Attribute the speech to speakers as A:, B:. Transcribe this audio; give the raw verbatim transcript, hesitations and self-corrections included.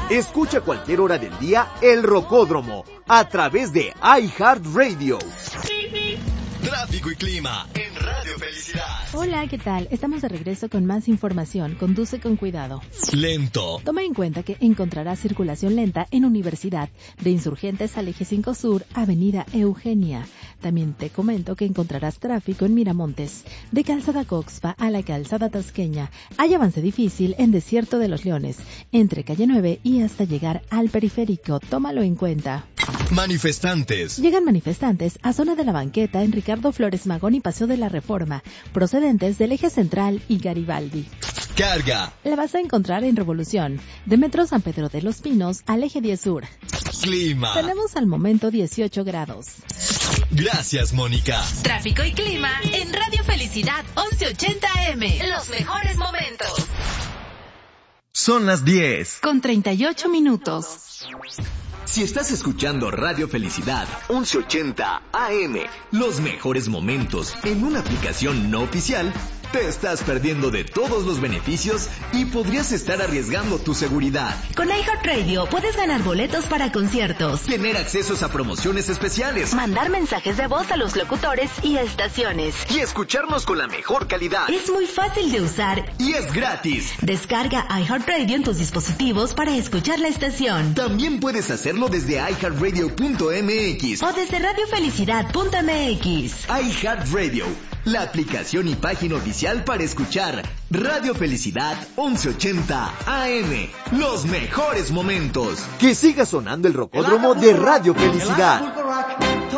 A: Escucha a cualquier hora del día El Rocódromo a través de iHeartRadio.
B: Tráfico y clima en Radio Felicidad.
C: Hola, ¿qué tal? Estamos de regreso con más información. Conduce con cuidado.
B: Lento.
C: Toma en cuenta que encontrarás circulación lenta en Universidad, de Insurgentes al Eje cinco Sur, Avenida Eugenia. También te comento que encontrarás tráfico en Miramontes, de Calzada Coxpa a la Calzada Tasqueña. Hay avance difícil en Desierto de los Leones, entre Calle nueve y hasta llegar al Periférico. Tómalo en cuenta.
B: Manifestantes.
C: Llegan manifestantes a zona de la banqueta en Ricardo Flores Magón y Paseo de la Reforma, procedentes del Eje Central y Garibaldi.
B: Carga.
C: La vas a encontrar en Revolución, de Metro San Pedro de los Pinos al Eje diez Sur.
B: Clima.
C: Tenemos al momento dieciocho grados.
B: Gracias, Mónica.
D: Tráfico y clima en Radio Felicidad once ochenta A M. Los mejores momentos.
B: Son las diez.
C: Con treinta y ocho minutos.
A: Si estás escuchando Radio Felicidad once ochenta A M, los mejores momentos en una aplicación no oficial, te estás perdiendo de todos los beneficios y podrías estar arriesgando tu seguridad.
D: Con iHeartRadio puedes ganar boletos para conciertos,
A: Tener accesos a promociones especiales
D: mandar mensajes de voz a los locutores y a estaciones.
A: y escucharnos con la mejor calidad.
D: Es muy fácil de usar.
A: Y es gratis.
D: Descarga iHeartRadio en tus dispositivos para escuchar la estación.
A: También puedes hacerlo desde i heart radio punto m x
D: O desde radio felicidad punto m x.
A: iHeartRadio, la aplicación y página oficial para escuchar Radio Felicidad once ochenta A M. Los mejores momentos. Que siga sonando el Rocódromo de Radio Felicidad.